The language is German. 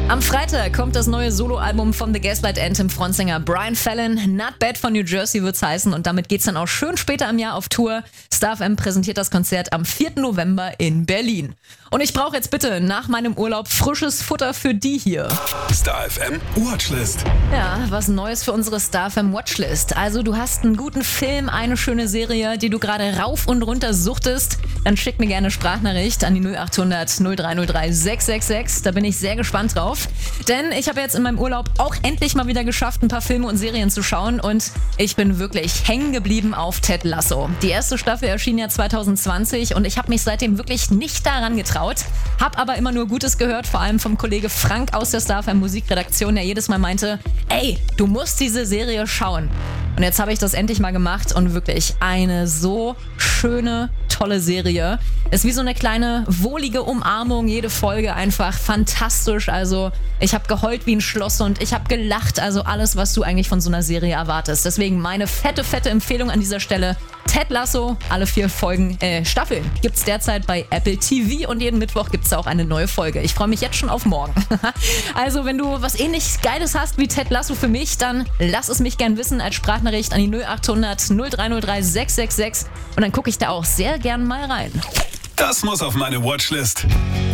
Am Freitag kommt das neue Soloalbum von The Gaslight Anthem Frontsänger Brian Fallon. Not Bad von New Jersey wird's heißen und damit geht's dann auch schön später im Jahr auf Tour. Star FM präsentiert das Konzert am 4. November in Berlin. Und ich brauche jetzt bitte nach meinem Urlaub frisches Futter für die hier. Star FM Watchlist. Ja, was Neues für unsere Star FM Watchlist. Also du hast einen guten Film, eine schöne Serie, die du gerade rauf und runter suchtest, dann schick mir gerne eine Sprachnachricht an die 0800 0303 666. Da bin ich sehr gespannt drauf. Denn ich habe jetzt in meinem Urlaub auch endlich mal wieder geschafft, ein paar Filme und Serien zu schauen und ich bin wirklich hängen geblieben auf Ted Lasso. Die erste Staffel erschien ja 2020 und ich habe mich seitdem wirklich nicht daran getraut. Hab aber immer nur Gutes gehört, vor allem vom Kollege Frank aus der Star FM Musikredaktion, der jedes Mal meinte, ey, du musst diese Serie schauen. Und jetzt habe ich das endlich mal gemacht und wirklich eine so schöne, tolle Serie. Ist wie so eine kleine, wohlige Umarmung, jede Folge einfach fantastisch. Also ich habe geheult wie ein Schloss und ich habe gelacht, also alles, was du eigentlich von so einer Serie erwartest. Deswegen meine fette Empfehlung an dieser Stelle. Ted Lasso, alle 4 Staffeln gibt's derzeit bei Apple TV und jeden Mittwoch gibt's da auch eine neue Folge. Ich freue mich jetzt schon auf morgen. Also wenn du was ähnlich Geiles hast wie Ted Lasso für mich, dann lass es mich gern wissen als Sprachnachricht an die 0800 0303 666 und dann gucke ich da auch sehr gern mal rein. Das muss auf meine Watchlist.